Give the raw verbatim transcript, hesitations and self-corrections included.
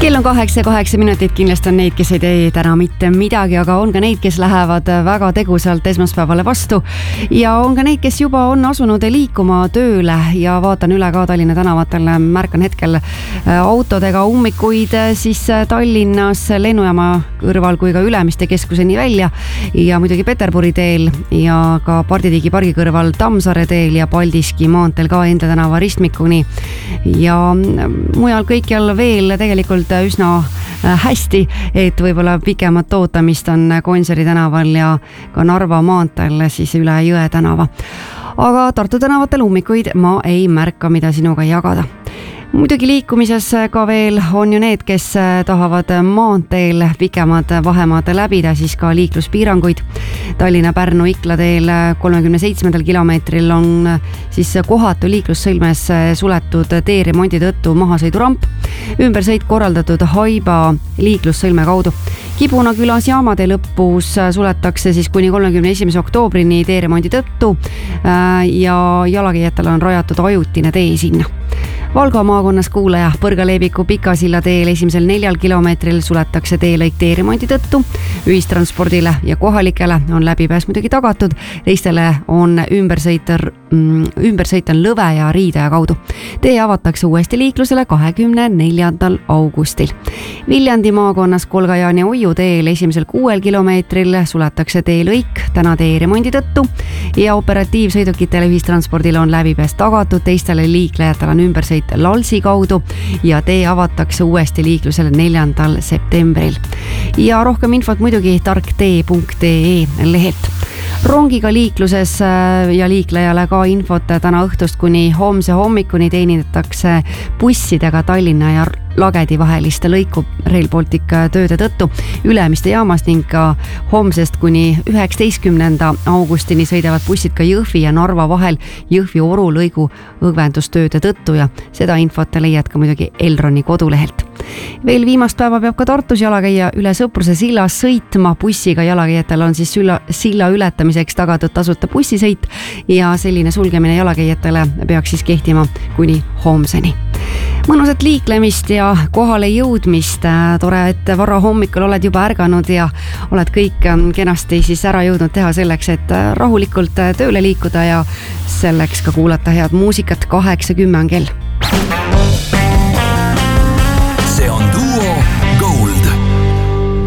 Kell on kaheksa ja kaheksa minutit, kindlasti on neid, kes ei tee täna mitte midagi, aga on ka neid, kes lähevad väga tegusalt esmaspäevale vastu ja on ka neid, kes juba on asunud liikuma tööle ja vaatan üle ka Tallinna tänavatel, märkan hetkel autodega ummikuid siis Tallinnas lennujaama kõrval kui ka Ülemiste keskuseni välja ja muidugi Peterburi teel ja ka Parditiigi pargi kõrval Tammsaare teel ja Paldiski maanteel ka Enda tänava ristmikuni ja mujal kõikjal veel tegelikult üsna hästi, et võib-olla pikemat ootamist on Gonsiori tänaval ja ka Narva maanteel siis üle Jõe tänava. Aga Tartu tänavatel ummikuid ma ei märka, mida sinuga jagada. Muidugi liikumises ka veel on ju need, kes tahavad maanteel pikemad vahemaad läbida, siis ka liikluspiiranguid. Tallinna-Pärnu Ikla teel kolmekümne seitsmendal kilomeetril on siis kohatu liiklussõlmes suletud teeremondi tõttu mahasõiduramp. Ümbersõit korraldatud Haiba liiklussõlme kaudu. Kibuna külas jaamade lõpus suletakse siis kuni kolmekümne esimese oktoobrini teeremondi tõttu ja jalakäijatele on rajatud ajutine tee sinna. Valga maakonnas kuulaja Põrga-Leebiku Pikasilla teel esimesel neljal kilomeetril suletakse teelõik teeremondi tõttu. Ühistrandspordile ja kohalikele on läbipääs muidugi tagatud, teistele on ümbersõit, ümbersõit on Lõve ja Riidaja kaudu. Tee avatakse uuesti liiklusele kahekümne neljandal augustil. Viljandi maakonnas Kolga-Jaani Oiu teel esimesel kuuel kilomeetril suletakse teelõik täna teeremondi tõttu ja operatiivsõidukitele ühistranspordile on läbipääs tagatud, teistele liiklejatele on ümbersõit Lalsi kaudu ja tee avatakse uuesti liiklusele neljandal septembril. Ja rohkem infot muidugi tarktee punkt ee lehelt. Rongiga liikluses ja liiklejale ka infot täna õhtust kuni homse hommikuni teenindatakse bussidega Tallinna ja Lagedi vaheliste lõiku Rail Baltic tööde tõttu Ülemiste jaamast ning ka homsest kuni üheksateistkümnenda augustini sõidavad bussid ka Jõhvi ja Narva vahel Jõhvi-Oru lõigu õgvendustööde tõttu ja seda infot leiad ka muidugi Elroni kodulehelt. Veel viimast päeva peab ka Tartus jalakäija üle Sõpruse silla sõitma bussiga, jalakäijatel on siis silla, silla ületamiseks tagatud tasuta bussisõit ja selline sulgemine jalakäijatele peaks siis kehtima kuni homseni. Mõnusat liiklemist ja kohale jõudmist, tore, et vara hommikul oled juba ärganud ja oled kõik kenasti siis ära jõudnud teha selleks, et rahulikult tööle liikuda ja selleks ka kuulata head muusikat. Kaheksakümmend kell. See on